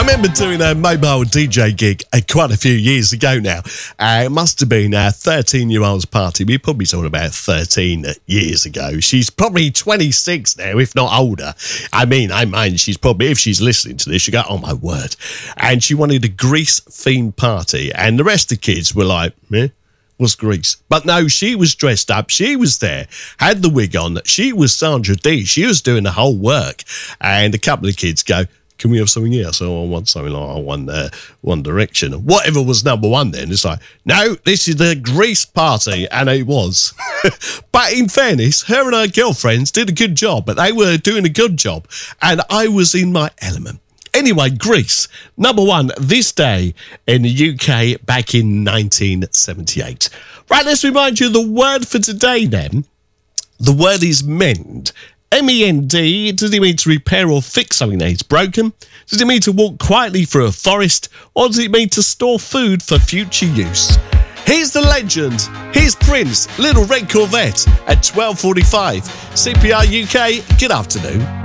remember doing a mobile DJ gig quite a few years ago now. It must have been a 13-year-old's party. We're probably talking about 13 years ago. She's probably 26 now, if not older. I mean, she's probably, if she's listening to this, she'll go, oh my word. And she wanted a Grease-themed party. And the rest of the kids were like, meh. Was Grease. But no, she was dressed up. She was there, had the wig on. She was Sandra Dee. She was doing the whole work. And a couple of kids go, can we have something else? Oh, I want something like One Direction. Whatever was number one then. It's like, no, this is the Grease party. And it was. But in fairness, her and her girlfriends did a good job. But they were doing a good job. And I was in my element. Anyway, Grease, number one this day in the UK back in 1978. Right, let's remind you the word for today then. The word is mend. M-E-N-D. Does it mean to repair or fix something that is broken? Does it mean to walk quietly through a forest? Or does it mean to store food for future use? Here's the legend. Here's Prince, Little Red Corvette at 12:45. CPR UK, good afternoon.